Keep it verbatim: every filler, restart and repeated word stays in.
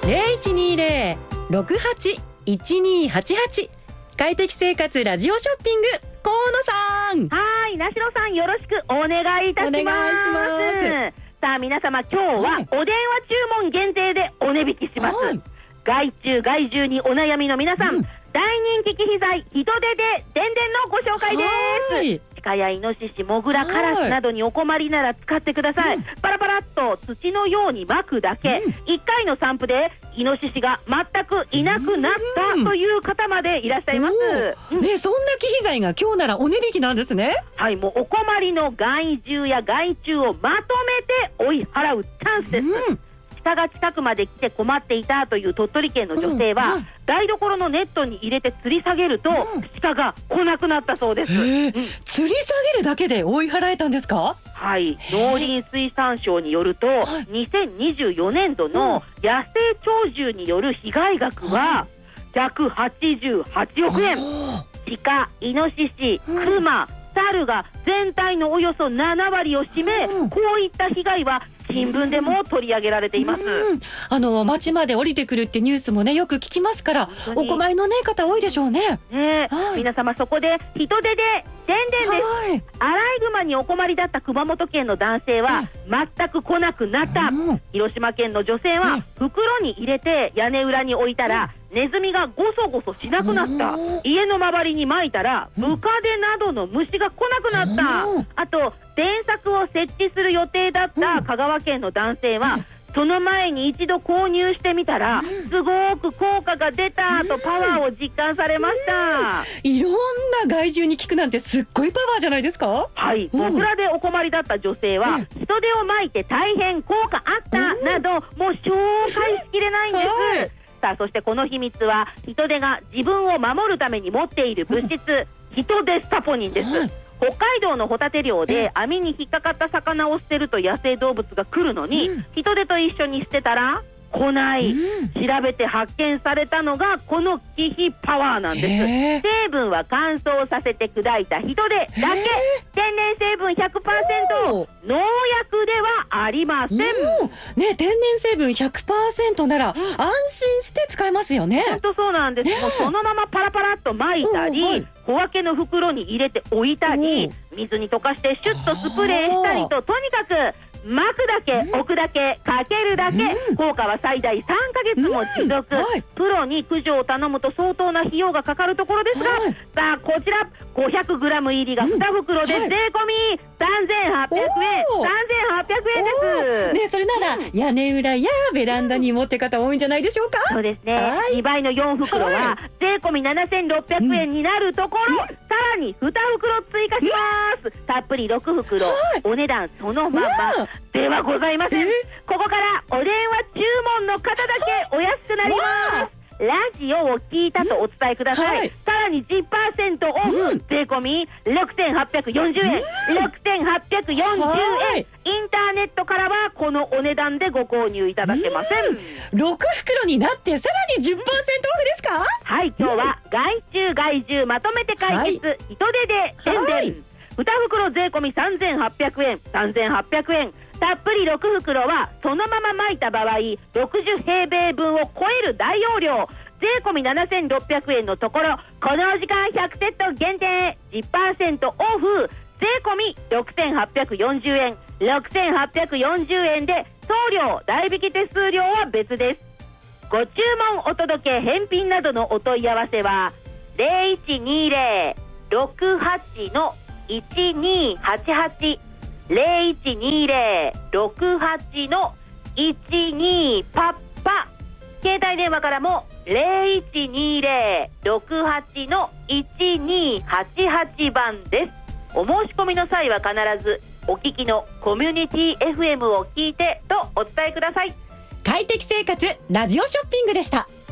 ゼロいちにゼロ ろくはち いちにはちはち。快適生活ラジオショッピング、河野さん。 はい、なしろさん、よろしくお願いいたします。 お願いします。 さあ皆様、今日はお電話注文限定でお値引きします。はい、害虫害獣にお悩みの皆さん、うん、大人気機器材ヒトデででんでんのご紹介です。はい、鹿やイノシシ、モグラ、カラスなどにお困りなら使ってください。うん、パラパラっと土のように巻くだけ、うん、いっかいの散布でイノシシが全くいなくなったという方までいらっしゃいます。 うん、ね、そんな機器材が今日ならお値引きなんですね。はい、 もうお困りの害獣や害虫をまとめて追い払うチャンスです。うん、鹿が近くまで来て困っていたという鳥取県の女性は、うんうん、台所のネットに入れて吊り下げると、うん、鹿が来なくなったそうです。うん、 吊り下げるだけで追い払えたんですか？ はい、農林水産省によると、にせんにじゅうよねんどの野生鳥獣による被害額はひゃくはちじゅうはちおくえん。鹿、イノシシ、クマ、猿が全体のおよそななわりを占め、うん、こういった被害は新聞でも取り上げられています。うん、 あの町まで降りてくるってニュースもね、よく聞きますから、お困りの、ね、方多いでしょうね。 ね、はい、皆様、そこで人手ででんでんです。はい、アライグマにお困りだった熊本県の男性は、はい、全く来なくなった。うん、広島県の女性は、うん、袋に入れて屋根裏に置いたら、うん、ネズミがゴソゴソしなくなった。うん、家の周りに撒いたら、うん、ムカデなどの虫が来なくなった。うん、あと電柵を設置する予定だった香川県の男性は、うん、その前に一度購入してみたら、うん、すごく効果が出たとパワーを実感されました。 うん、いろんな害獣に効くなんてすっごいパワーじゃないですか？ はい、モグラでお困りだった女性は、うん、人手をまいて大変効果あった、うん、など、もう紹介しきれないんです。はい、さあ、そしてこの秘密は人手が自分を守るために持っている物質、うん、人手スタポニンです。うん、北海道のホタテ漁で網に引っかかった魚を捨てると野生動物が来るのに、うん、人手と一緒に捨てたら来ない、うん、調べて発見されたのがこの気比パワーなんです。成分は乾燥させて砕いた人手だけ、天然成分 ひゃくパーセント、 農薬ではありません。ね、 天然成分 ひゃくパーセント なら、うん、安心して使えますよね。 本当そうなんです。ね、もうそのままパラパラっと巻いたり、うん、はい、小分けの袋に入れて置いたり、うん、水に溶かしてシュッとスプレーしたりと、とにかく巻くだけ、うん、置くだけ、かけるだけ、うん、効果は最大さんかげつも持続。うん、はい、プロに駆除を頼むと相当な費用がかかるところですが、はい、さあこちら ごひゃくグラム 入りがに袋で税込みさんぜんはっぴゃくえん、さんぜんはっぴゃくえんです。 ね、それなら、うん、屋根裏やベランダに持って方多いんじゃないでしょうか。 そうですね、はい、にばいのよん袋は税込みななせんろっぴゃくえんになるところ、うん、さらにに袋追加します。うん、たっぷりろく袋、はい、お値段そのままではございません。ここからお電話注文の方だけお安くなります。ラジオを聞いたとお伝えください。はい、さらに じゅっパーセント オフ、うん、税込みろくせんはっぴゃくよんじゅうえん、うん、ろくせんはっぴゃくよんじゅうえん、インターネットからはこのお値段でご購入いただけません。 うん、ろく袋になってさらに じゅっパーセント オフですか？ はい、今日は害虫害獣まとめて解決、はい、人手ででんでん、はい、に袋税込みさんぜんはっぴゃくえん、さんぜんはっぴゃくえん、たっぷりろく袋はそのまま巻いた場合ろくじゅうへいべいぶんを超える大容量、税込みななせんろっぴゃくえんのところ、この時間ひゃくセット限定 じゅっパーセント オフ、税込みろくせんはっぴゃくよんじゅうえん、ろくせんはっぴゃくよんじゅうえんで送料代引き手数料は別です。ご注文お届け返品などのお問い合わせは ゼロいちにゼロ ろくはち いちにはちはち ゼロいちにゼロ ろくはち いちにパッパ、携帯電話からもゼロいちにゼロ ろくはち いちにはちはちばんです。お申し込みの際は必ずお聞きのコミュニティ エフエム を聞いてとお伝えください。 快適生活ラジオショッピングでした。